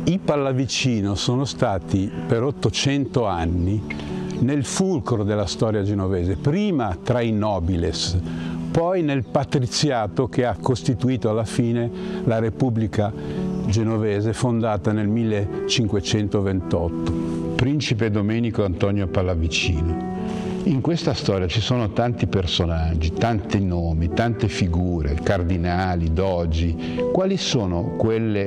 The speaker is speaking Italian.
I Pallavicino sono stati per 800 anni nel fulcro della storia genovese, prima tra i nobiles, poi nel patriziato che ha costituito alla fine la Repubblica genovese fondata nel 1528. Principe Domenico Antonio Pallavicino. In questa storia ci sono tanti personaggi, tanti nomi, tante figure, cardinali, dogi. Quali sono quelle